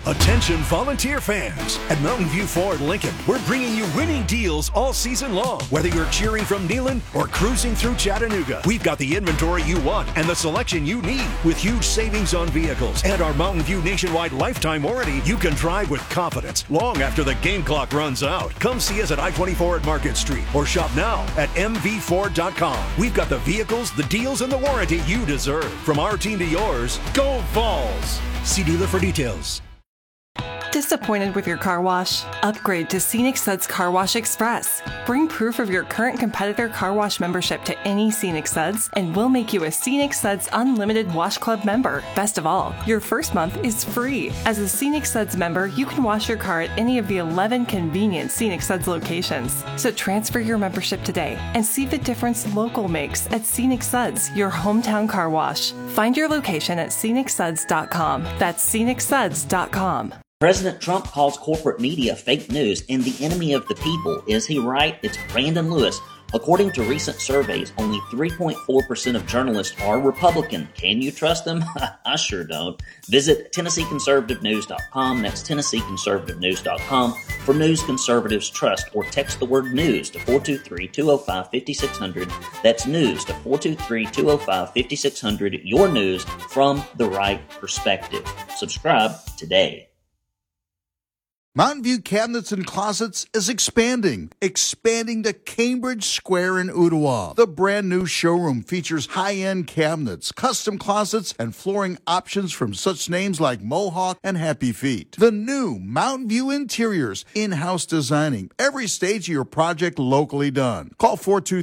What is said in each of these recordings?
Attention volunteer fans. At Mountain View Ford Lincoln, we're bringing you winning deals all season long. Whether you're cheering from Neyland or cruising through Chattanooga, we've got the inventory you want and the selection you need. With huge savings on vehicles and our Mountain View nationwide lifetime warranty, you can drive with confidence long after the game clock runs out. Come see us at I-24 at Market Street or shop now at mvford.com. We've got the vehicles, the deals, and the warranty you deserve. From our team to yours, go Vols! See dealer for details. Disappointed with your car wash? Upgrade to Scenic Suds Car Wash Express. Bring proof of your current competitor car wash membership to any Scenic Suds, and we'll make you a Scenic Suds Unlimited Wash Club member. Best of all, your first month is free. As a Scenic Suds member, you can wash your car at any of the 11 convenient Scenic Suds locations. So transfer your membership today and see the difference local makes at Scenic Suds, your hometown car wash. Find your location at scenicsuds.com. That's scenicsuds.com. President Trump calls corporate media fake news and the enemy of the people. Is he right? It's Brandon Lewis. According to recent surveys, only 3.4% of journalists are Republican. Can you trust them? I sure don't. Visit TennesseeConservativeNews.com. That's TennesseeConservativeNews.com for news conservatives trust, or text the word news to 423-205-5600. That's news to 423-205-5600. Your news from the right perspective. Subscribe today. Mountain View Cabinets and Closets is expanding to Cambridge Square in Ottawa. The brand new showroom features high-end cabinets, custom closets, and flooring options from such names like Mohawk and Happy Feet. The new Mountain View Interiors, in-house designing every stage of your project locally done. Call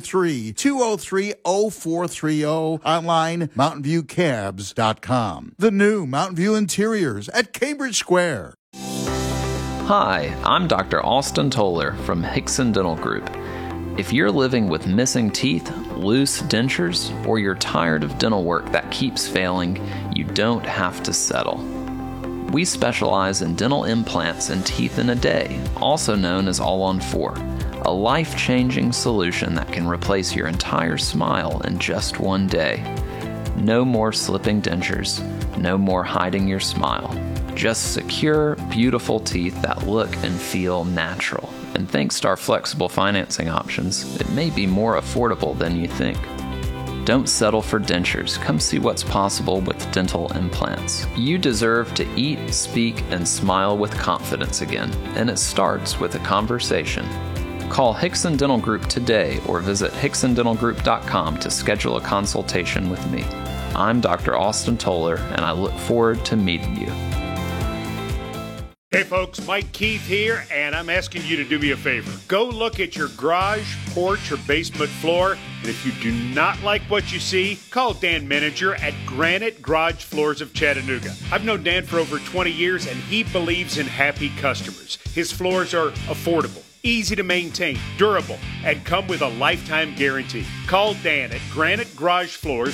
423-203-0430, online mountainviewcabs.com. The new Mountain View Interiors at Cambridge Square. Hi, I'm Dr. Austin Toller from Hickson Dental Group. If you're living with missing teeth, loose dentures, or you're tired of dental work that keeps failing, you don't have to settle. We specialize in dental implants and teeth in a day, also known as All-on-4, a life-changing solution that can replace your entire smile in just one day. No more slipping dentures, no more hiding your smile. Just secure, beautiful teeth that look and feel natural. And thanks to our flexible financing options, it may be more affordable than you think. Don't settle for dentures. Come see what's possible with dental implants. You deserve to eat, speak, and smile with confidence again, and it starts with a conversation. Call Hickson Dental Group today or visit hicksondentalgroup.com to schedule a consultation with me. I'm Dr. Austin Toller, and I look forward to meeting you. Hey folks, Mike Keith here, and I'm asking you to do me a favor. Go look at your garage, porch, or basement floor, and if you do not like what you see, call Dan Menninger at Granite Garage Floors of Chattanooga. I've known Dan for over 20 years, and he believes in happy customers. His floors are affordable, easy to maintain, durable, and come with a lifetime guarantee. Call Dan at Granite Garage Floors,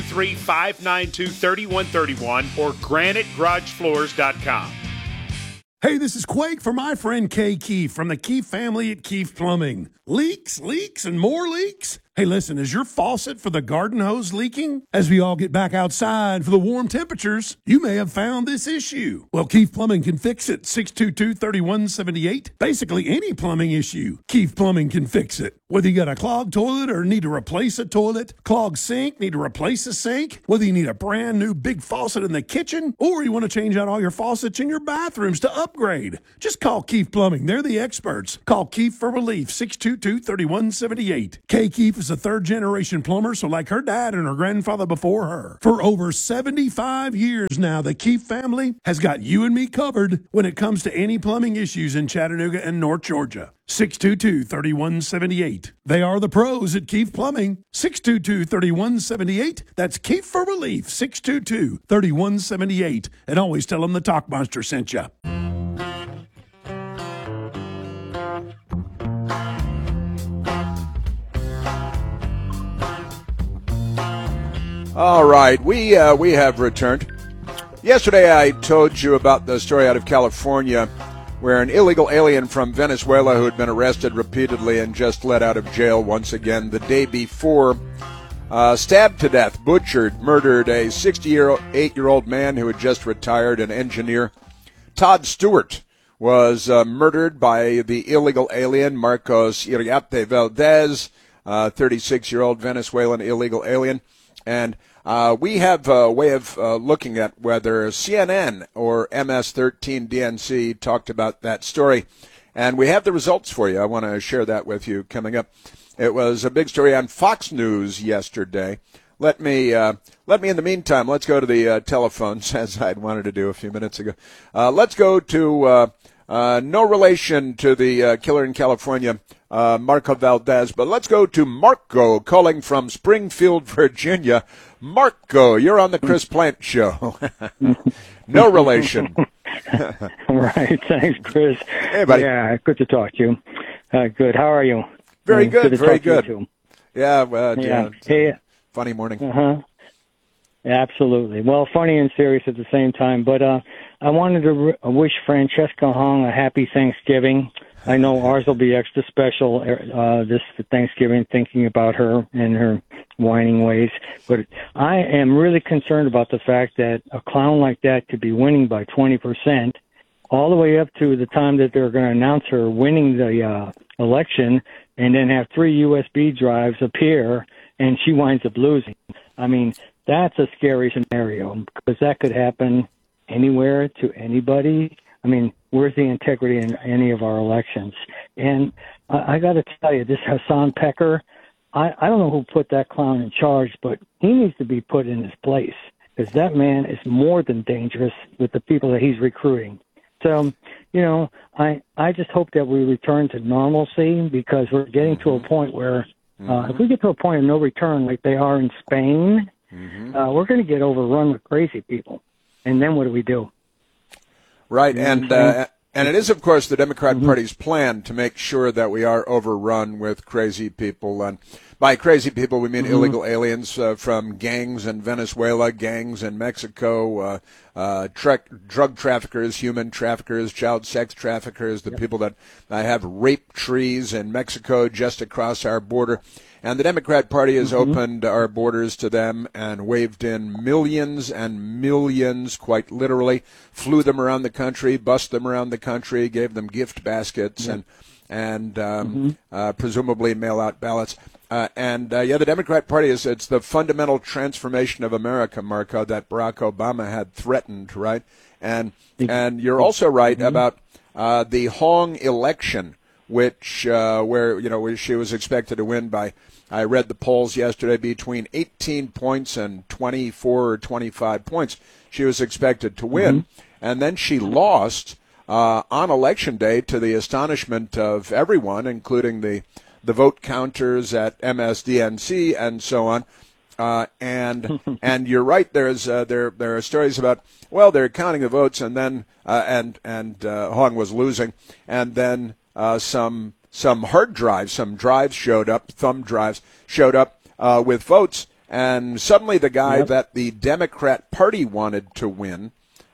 423-592-3131 or granitegaragefloors.com. Hey, this is Quake for my friend Kay Keefe from the Keefe family at Keefe Plumbing. Leaks, and more leaks? Hey, listen, is your faucet for the garden hose leaking? As we all get back outside for the warm temperatures, you may have found this issue. Well, Keefe Plumbing can fix it. 622-3178. Basically, any plumbing issue, Keefe Plumbing can fix it. Whether you got a clogged toilet or need to replace a toilet, clogged sink, need to replace a sink, whether you need a brand new big faucet in the kitchen, or you want to change out all your faucets in your bathrooms to upgrade, just call Keefe Plumbing. They're the experts. Call Keefe for relief, 622-3178. Kay Keefe is a third-generation plumber, so like her dad and her grandfather before her. For over 75 years now, the Keefe family has got you and me covered when it comes to any plumbing issues in Chattanooga and North Georgia. 622-3178. They are the pros at Keefe Plumbing. 622-3178. That's Keefe for relief, 622-3178. And always tell them the Talk Monster sent you. All right, we have returned. Yesterday I told you about the story out of California where an illegal alien from Venezuela who had been arrested repeatedly and just let out of jail once again the day before stabbed to death, butchered, murdered a 68-year-old man who had just retired, an engineer, Todd Stewart was murdered by the illegal alien Marcos Iriarte Valdez, 36-year-old Venezuelan illegal alien. And we have a way of looking at whether CNN or MS-13 DNC talked about that story. And we have the results for you. I want to share that with you coming up. It was a big story on Fox News yesterday. Let me in the meantime, let's go to the telephones, as I'd wanted to do a few minutes ago. Let's go to no relation to the killer in California, Marco Valdez, but let's go to Marco calling from Springfield, Virginia. Marco, you're on the Chris Plant Show. No relation. Right. Thanks, Chris. Hey, buddy. Yeah, good to talk to you. Good. How are you? Very good. Very good. Yeah. Yeah. Hey. Funny morning. Absolutely. Well, funny and serious at the same time. But I wanted to wish Francesca Hong a happy Thanksgiving. I know ours will be extra special this Thanksgiving, thinking about her and her whining ways. But I am really concerned about the fact that a clown like that could be winning by 20%, all the way up to the time that they're going to announce her winning the election, and then have 3 USB drives appear, and she winds up losing. I mean, that's a scary scenario, because that could happen anywhere to anybody. I mean, where's the integrity in any of our elections? And I got to tell you, this Hassan Pecker, I don't know who put that clown in charge, but he needs to be put in his place, because that man is more than dangerous with the people that he's recruiting. So, I just hope that we return to normalcy, because we're getting to a point where if we get to a point of no return like they are in Spain, we're going to get overrun with crazy people. And then what do we do? Right, and it is, of course, the Democrat Party's plan to make sure that we are overrun with crazy people. And by crazy people, we mean illegal aliens from gangs in Venezuela, gangs in Mexico, drug traffickers, human traffickers, child sex traffickers, the people that have rape trees in Mexico just across our border. And the Democrat Party has opened our borders to them and waved in millions and millions, quite literally, flew them around the country, bussed them around the country, gave them gift baskets and presumably mail-out ballots. The Democrat Party it's the fundamental transformation of America, Marco, that Barack Obama had threatened, right? And you're also right about the Hong election, which where she was expected to win by, I read the polls yesterday, between 18 points and 24 or 25 points. She was expected to win, and then she lost on Election Day, to the astonishment of everyone, including the vote counters at MSDNC and so on. And you're right. There are stories about, they're counting the votes, and then Hong was losing, and then some hard drives, some drives showed up, thumb drives showed up with votes, and suddenly the guy that the Democrat Party wanted to win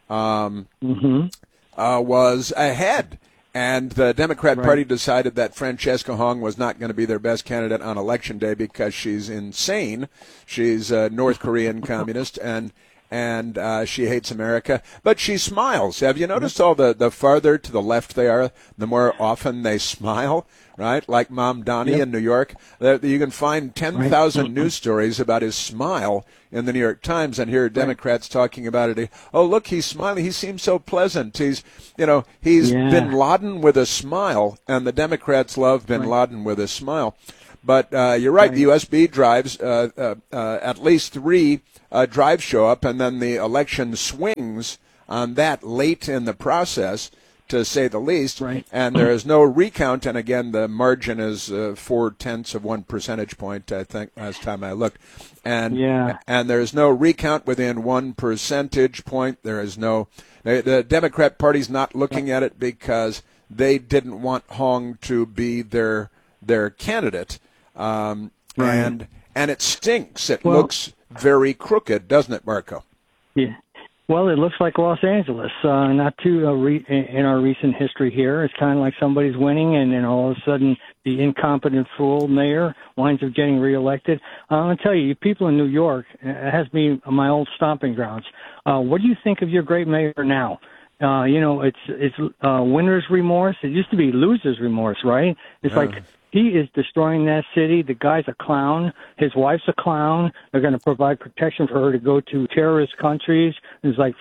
was ahead. And the Democrat Party decided that Francesca Hong was not going to be their best candidate on Election Day because she's insane. She's a North Korean communist, and she hates America. But she smiles. Have you noticed all the farther to the left they are, the more often they smile, right? Like Mom Donnie in New York. You can find 10,000 news stories about his smile in the New York Times, and here are Democrats talking about it. Oh, look, he's smiling. He seems so pleasant. He's Bin Laden with a smile, and the Democrats love Bin Laden with a smile. But you're right, the USB drives, at least 3 drives show up, and then the election swings on that late in the process, to say the least. And there is no recount, and again, the margin is 0.4 of 1 percentage point, I think, last time I looked. And there's no recount within 1 percentage point. There is no. The Democrat Party's not looking at it because they didn't want Hong to be their candidate. And it stinks. It looks very crooked, doesn't it, Marco? Yeah. Well, it looks like Los Angeles. Not too in our recent history here. It's kind of like somebody's winning, and then all of a sudden the incompetent fool mayor winds up getting reelected. I'm going to tell you, people in New York, it has been my old stomping grounds. What do you think of your great mayor now? it's winner's remorse. It used to be loser's remorse, right? It's like he is destroying that city. The guy's a clown. His wife's a clown. They're going to provide protection for her to go to terrorist countries. It's like,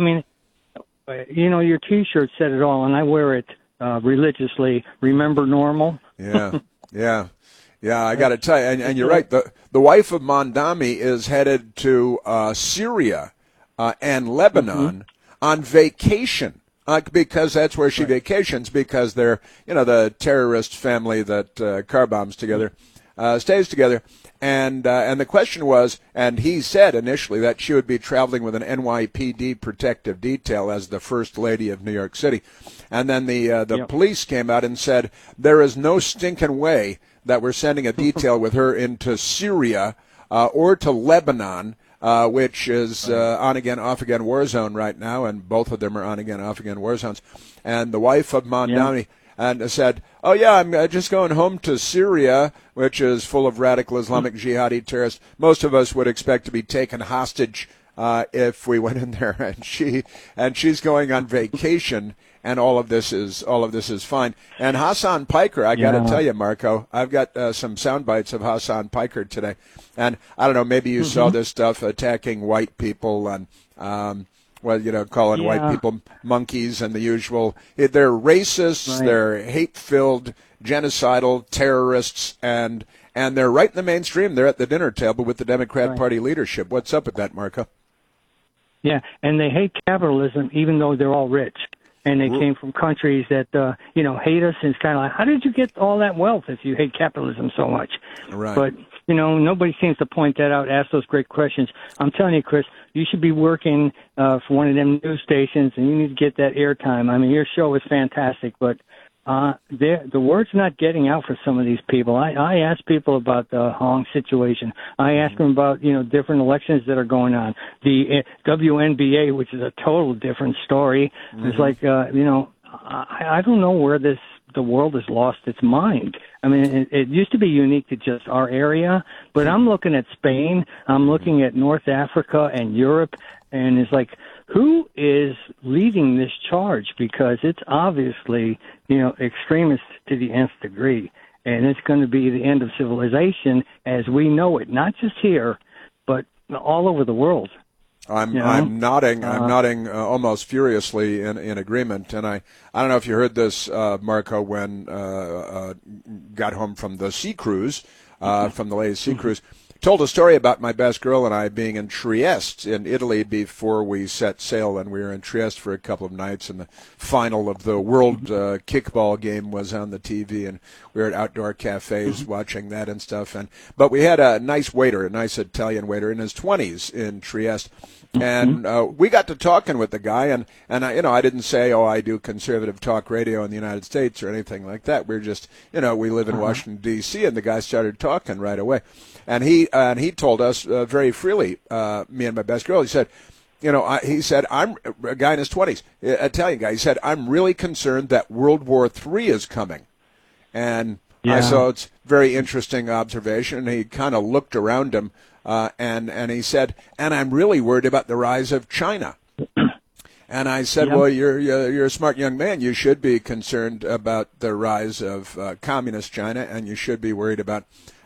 your T-shirt said it all, and I wear it religiously. Remember normal? Yeah. I got to tell you, and you're right. The wife of Mondami is headed to Syria and Lebanon on vacation because that's where she vacations, because they're the terrorist family that car bombs together stays together. And the question was, and he said initially that she would be traveling with an NYPD protective detail as the First Lady of New York City. And then the police came out and said, there is no stinking way that we're sending a detail with her into Syria or to Lebanon, which is on-again, off-again war zone right now, and both of them are on-again, off-again war zones. And the wife of Mondami and said, oh, yeah, I'm just going home to Syria, which is full of radical Islamic jihadi terrorists. Most of us would expect to be taken hostage if we went in there. And she's going on vacation, and all of this is fine. And Hassan Piker, I got to tell you, Marco, I've got some sound bites of Hassan Piker today. And I don't know, maybe you saw this stuff attacking white people and calling white people monkeys and the usual. They're racists, they're hate-filled, genocidal terrorists, and they're right in the mainstream. They're at the dinner table with the Democrat Party leadership. What's up with that, Marco? Yeah, and they hate capitalism even though they're all rich. And they came from countries that, hate us. And it's kind of like, how did you get all that wealth if you hate capitalism so much? Right. But, nobody seems to point that out, ask those great questions. I'm telling you, Chris, you should be working for one of them news stations, and you need to get that airtime. I mean, your show is fantastic, but the word's not getting out for some of these people. I ask people about the Hong situation. I ask them about, different elections that are going on. The WNBA, which is a total different story. It's like, I don't know where the world has lost its mind. I mean, it used to be unique to just our area, but I'm looking at Spain, I'm looking at North Africa and Europe, and it's like, who is leading this charge? Because it's obviously, extremist to the nth degree, and it's going to be the end of civilization as we know it, not just here, but all over the world. I'm nodding almost furiously in agreement, and I don't know if you heard this, Marco, when got home from the sea cruise, from the latest sea cruise. Told a story about my best girl and I being in Trieste in Italy before we set sail, and we were in Trieste for a couple of nights, and the final of the world kickball game was on the TV, and we were at outdoor cafes watching that and stuff. But we had a nice waiter, a nice Italian waiter in his 20s in Trieste. And we got to talking with the guy, and I didn't say, I do conservative talk radio in the United States or anything like that. We're just, we live in Washington, D.C., and the guy started talking right away. And he told us very freely, me and my best girl, he said, he said, I'm a guy in his 20s, Italian guy. He said, I'm really concerned that World War III is coming. And I saw it's very interesting observation. And he kind of looked around him. And he said, and I'm really worried about the rise of China. And I said, well, you're a smart young man. You should be concerned about the rise of communist China, and you should be worried about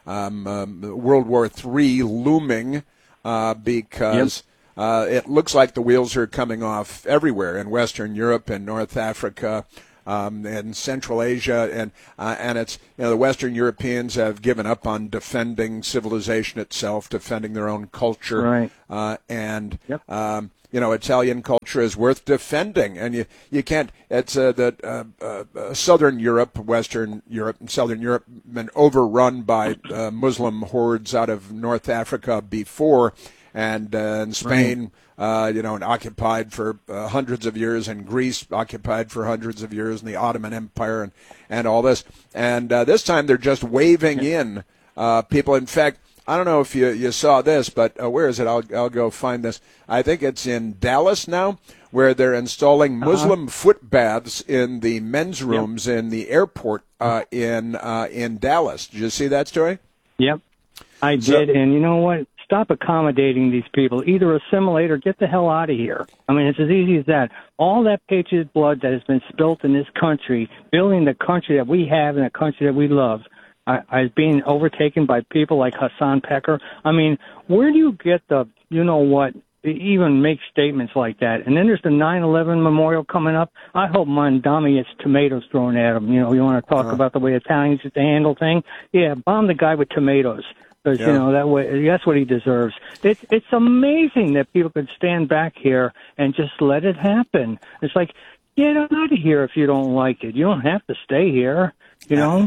World War III looming because it looks like the wheels are coming off everywhere in Western Europe and North Africa. And Central Asia, and it's the Western Europeans have given up on defending civilization itself, defending their own culture, and Italian culture is worth defending, and you can't. It's Southern Europe, Western Europe, and Southern Europe been overrun by Muslim hordes out of North Africa before, and Spain. And occupied for hundreds of years, and Greece occupied for hundreds of years, and the Ottoman Empire, and all this. And this time they're just waving in people. In fact, I don't know if you saw this, but where is it? I'll go find this. I think it's in Dallas now, where they're installing Muslim foot baths in the men's rooms in the airport in Dallas. Did you see that story? Yep, I did. And you know what? stop accommodating these people. Either assimilate or get the hell out of here. I mean, it's as easy as that. All that patriot blood that has been spilt in this country, building the country that we have and the country that we love, is being overtaken by people like Hassan Pecker. I mean, where do you get the, you know what, even make statements like that? And then there's the 9/11 memorial coming up. I hope Mondami gets tomatoes thrown at him. You know, you want to talk about the way Italians used to handle things? Yeah, bomb the guy with tomatoes. Because, you know, that way, that's what he deserves. It's amazing that people could stand back here and just let it happen. It's like, get out of here if you don't like it. You don't have to stay here, you know?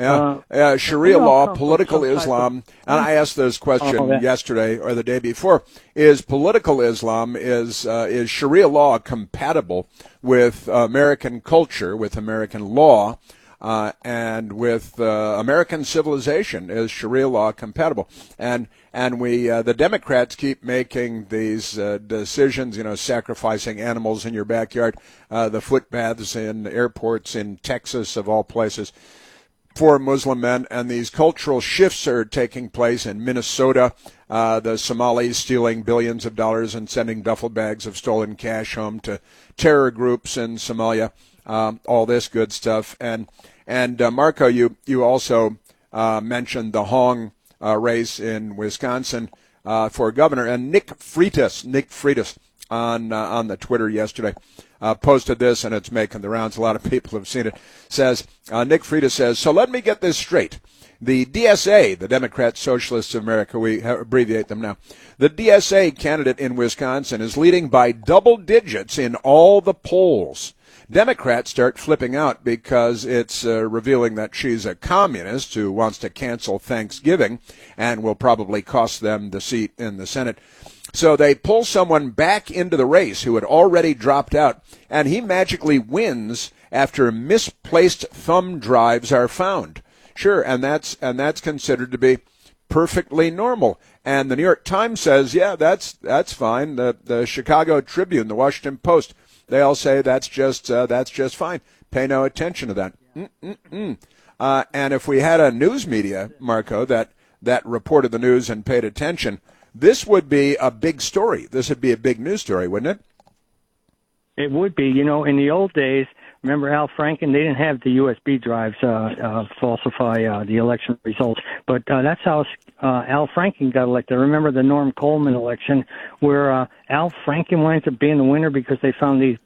Sharia law, political Islam, and I asked this question yesterday or the day before, is political Islam, is Sharia law compatible with American culture, with American law, and with American civilization? Is Sharia law compatible? And we, the Democrats keep making these decisions, you know, sacrificing animals in your backyard, the footbaths in airports in Texas, of all places, for Muslim men, and these cultural shifts are taking place in Minnesota. The Somalis stealing billions of dollars and sending duffel bags of stolen cash home to terror groups in Somalia. All this good stuff. And Marco, you also mentioned the Hong race in Wisconsin for governor, and Nick Freitas on the Twitter yesterday posted this, and it's making the rounds. A lot of people have seen it. Says Nick Freitas says, so let me get this straight. The DSA, the Democrat Socialists of America, we abbreviate them now. The DSA candidate in Wisconsin is leading by double digits in all the polls. Democrats start flipping out because it's revealing that she's a communist who wants to cancel Thanksgiving and will probably cost them the seat in the Senate. So they pull someone back into the race who had already dropped out, and he magically wins after misplaced thumb drives are found. Sure, and that's considered to be perfectly normal. And the New York Times says, yeah, that's fine. The Chicago Tribune, the Washington Post, they all say that's just fine. Pay no attention to that. And if we had a news media, Marco, that reported the news and paid attention, this would be a big story. This would be a big news story, wouldn't it? It would be. You know, in the old days, remember Al Franken? They didn't have the USB drives falsify the election results. But that's how Al Franken got elected. I remember the Norm Coleman election where Al Franken went to being the winner because they found these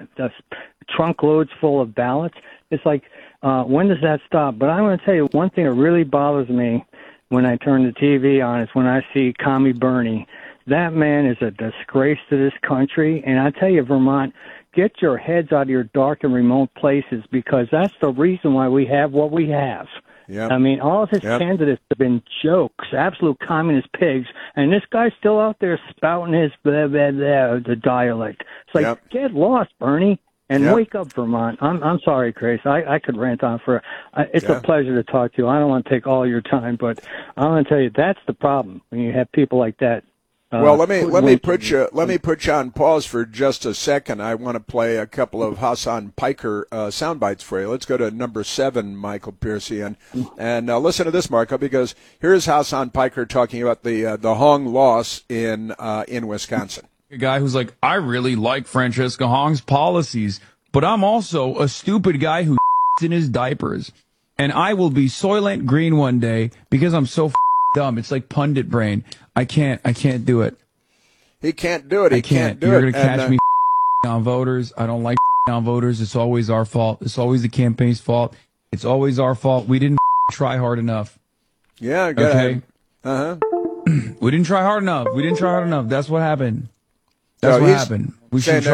trunk loads full of ballots. It's like, when does that stop? But I'm going to tell you one thing that really bothers me when I turn the TV on is when I see Commie Bernie. That man is a disgrace to this country. And I tell you, Vermont, get your heads out of your dark and remote places, because that's the reason why we have what we have. Yep. I mean, all of his candidates have been jokes, absolute communist pigs, and this guy's still out there spouting his the dialect. It's like, get lost, Bernie. And wake up, Vermont. I'm sorry, Grace. I could rant on for. It's a pleasure to talk to you. I don't want to take all your time, but I want to tell you that's the problem when you have people like that. Well, let me put you on pause for just a second. I want to play a couple of Hassan Piker sound bites for you. Let's go to number 7, Michael Piercy, and listen to this, Marco, because here's Hassan Piker talking about the Hong loss in Wisconsin. A guy who's like, I really like Francesca Hong's policies, but I'm also a stupid guy who in his diapers, and I will be Soylent Green one day because I'm so dumb. It's like pundit brain. I can't do it. He can't do it. He can't do it. You're gonna catch me on voters. I don't like on voters. It's always our fault. It's always the campaign's fault. It's always our fault. We didn't try hard enough. Yeah. Go ahead. We didn't try hard enough. That's what happened. That's what happened. We should try